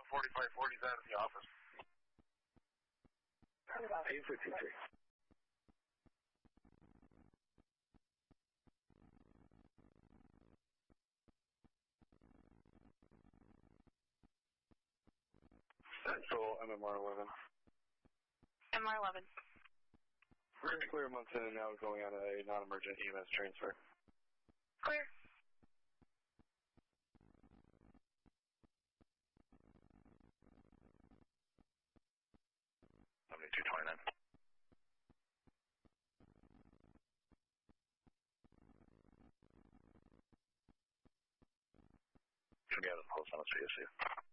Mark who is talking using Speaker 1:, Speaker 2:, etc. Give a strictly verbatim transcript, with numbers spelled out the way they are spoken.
Speaker 1: forty-five forty is out of the office.
Speaker 2: eight fifty-three.
Speaker 3: Central M M R eleven.
Speaker 4: M R eleven.
Speaker 3: We're going to clear Munson and now going on a non-emergent E M S transfer.
Speaker 4: Clear.
Speaker 1: seventy-two twenty-nine. Should be out of the post on the C S U.